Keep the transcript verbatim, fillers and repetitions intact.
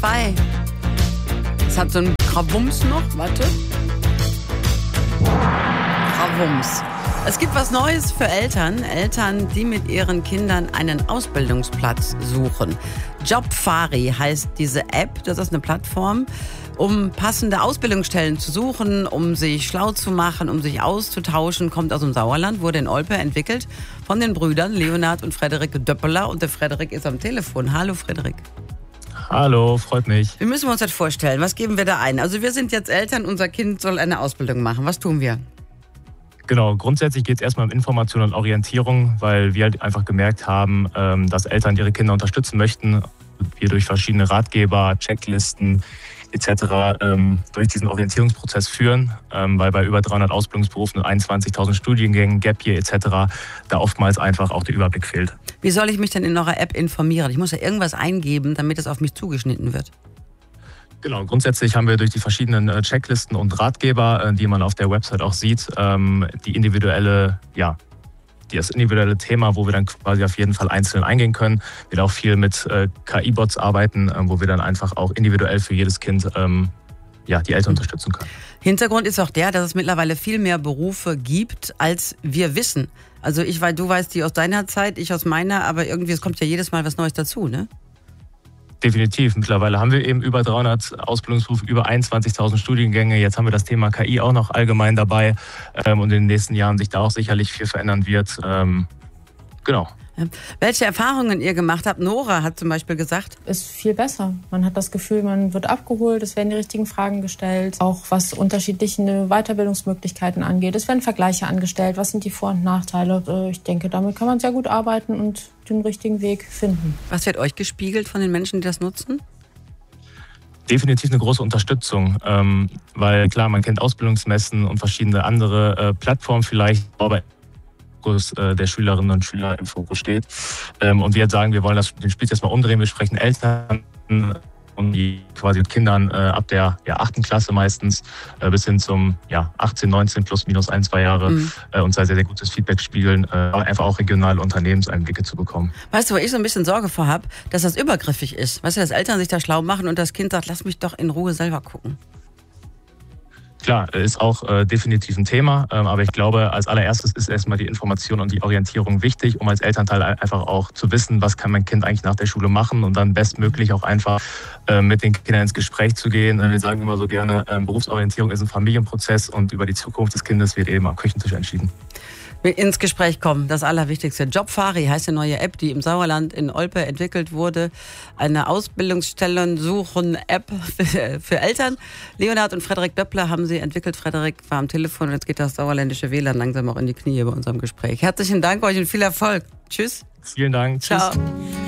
zwei. Es hat so einen Krawums noch, warte. Krawums. Es gibt was Neues für Eltern. Eltern, die mit ihren Kindern einen Ausbildungsplatz suchen. Jobfari heißt diese App. Das ist eine Plattform, um passende Ausbildungsstellen zu suchen, um sich schlau zu machen, um sich auszutauschen. Kommt aus dem Sauerland, wurde in Olpe entwickelt von den Brüdern Leonhard und Frederik Döppeler. Und der Frederik ist am Telefon. Hallo Frederik. Hallo, freut mich. Wie müssen wir uns das vorstellen? Was geben wir da ein? Also wir sind jetzt Eltern, unser Kind soll eine Ausbildung machen. Was tun wir? Genau, grundsätzlich geht es erstmal um Information und Orientierung, weil wir halt einfach gemerkt haben, dass Eltern ihre Kinder unterstützen möchten. Wir durch verschiedene Ratgeber, Checklisten et cetera ähm, durch diesen Orientierungsprozess führen, ähm, weil bei über dreihundert Ausbildungsberufen und einundzwanzigtausend Studiengängen, Gap Year et cetera da oftmals einfach auch der Überblick fehlt. Wie soll ich mich denn in eurer App informieren? Ich muss ja irgendwas eingeben, damit es auf mich zugeschnitten wird. Genau, grundsätzlich haben wir durch die verschiedenen Checklisten und Ratgeber, die man auf der Website auch sieht, die individuelle, ja, das individuelle Thema, wo wir dann quasi auf jeden Fall einzeln eingehen können. Wir auch viel mit K I-Bots arbeiten, wo wir dann einfach auch individuell für jedes Kind ja, die Eltern unterstützen können. Hintergrund ist auch der, dass es mittlerweile viel mehr Berufe gibt, als wir wissen. Also ich weiß, du weißt die aus deiner Zeit, ich aus meiner, aber irgendwie es kommt ja jedes Mal was Neues dazu, ne? Definitiv. Mittlerweile haben wir eben über dreihundert Ausbildungsberufe, über einundzwanzigtausend Studiengänge. Jetzt haben wir das Thema K I auch noch allgemein dabei ähm, und in den nächsten Jahren sich da auch sicherlich viel verändern wird. Ähm, genau. Ja. Welche Erfahrungen ihr gemacht habt? Nora hat zum Beispiel gesagt. Ist viel besser. Man hat das Gefühl, man wird abgeholt, es werden die richtigen Fragen gestellt. Auch was unterschiedliche Weiterbildungsmöglichkeiten angeht. Es werden Vergleiche angestellt. Was sind die Vor- und Nachteile? Ich denke, damit kann man sehr gut arbeiten und den richtigen Weg finden. Was wird euch gespiegelt von den Menschen, die das nutzen? Definitiv eine große Unterstützung, ähm, weil klar, man kennt Ausbildungsmessen und verschiedene andere äh, Plattformen vielleicht, aber der Schülerinnen und Schüler im Fokus steht. Und wir jetzt sagen, wir wollen das, den Spieß jetzt mal umdrehen. Wir sprechen Eltern und die quasi mit Kindern ab der ja, achten Klasse meistens bis hin zum ja, achtzehn, neunzehn plus minus ein, zwei Jahre mhm. uns sehr, sehr gutes Feedback spiegeln, einfach auch regionale Unternehmenseinblicke zu bekommen. Weißt du, wo ich so ein bisschen Sorge vor habe, dass das übergriffig ist. Weißt du, dass Eltern sich da schlau machen und das Kind sagt, lass mich doch in Ruhe selber gucken. Klar, ist auch äh, definitiv ein Thema, ähm, aber ich glaube, als allererstes ist erstmal die Information und die Orientierung wichtig, um als Elternteil einfach auch zu wissen, was kann mein Kind eigentlich nach der Schule machen und dann bestmöglich auch einfach äh, mit den Kindern ins Gespräch zu gehen. Wir sagen immer so gerne, äh, Berufsorientierung ist ein Familienprozess und über die Zukunft des Kindes wird eben am Küchentisch entschieden. Ins Gespräch kommen, das Allerwichtigste. Jobfari heißt eine neue App, die im Sauerland in Olpe entwickelt wurde. Eine Ausbildungsstellen-Suchen-App für, für Eltern. Leonhard und Frederik Döppler haben sie entwickelt. Frederik war am Telefon und jetzt geht das sauerländische W L A N langsam auch in die Knie bei unserem Gespräch. Herzlichen Dank euch und viel Erfolg. Tschüss. Vielen Dank. Ciao. Tschüss.